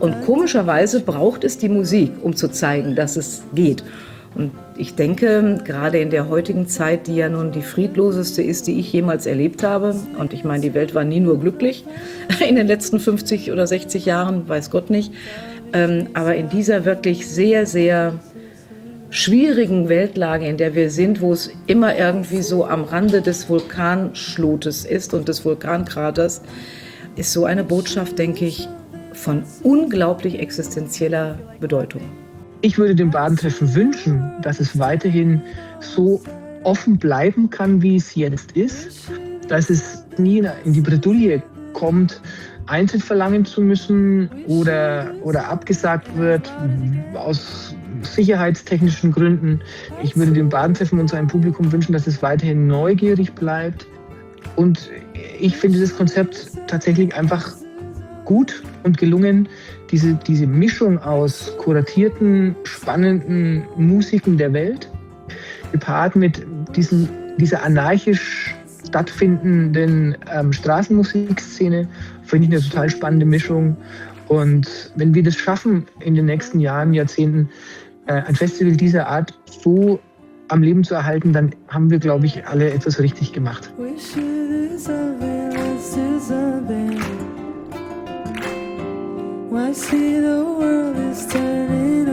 Und komischerweise braucht es die Musik, um zu zeigen, dass es geht. Und ich denke, gerade in der heutigen Zeit, die ja nun die friedloseste ist, die ich jemals erlebt habe, und ich meine, die Welt war nie nur glücklich in den letzten 50 oder 60 Jahren, weiß Gott nicht, aber in dieser wirklich sehr, sehr schwierigen Weltlage, in der wir sind, wo es immer irgendwie so am Rande des Vulkanschlotes ist und des Vulkankraters, ist so eine Botschaft, denke ich, von unglaublich existenzieller Bedeutung. Ich würde dem Badentreffen wünschen, dass es weiterhin so offen bleiben kann, wie es jetzt ist, dass es nie in die Bredouille kommt, Eintritt verlangen zu müssen oder abgesagt wird aus sicherheitstechnischen Gründen. Ich würde dem Badentreffen und seinem Publikum wünschen, dass es weiterhin neugierig bleibt. Und ich finde das Konzept tatsächlich einfach gut und gelungen, diese Mischung aus kuratierten, spannenden Musiken der Welt, gepaart mit dieser anarchisch stattfindenden Straßenmusikszene, finde ich eine total spannende Mischung. Und wenn wir das schaffen, in den nächsten Jahren, Jahrzehnten, ein Festival dieser Art so am Leben zu erhalten, dann haben wir, glaube ich, alle etwas richtig gemacht. I see the world is turning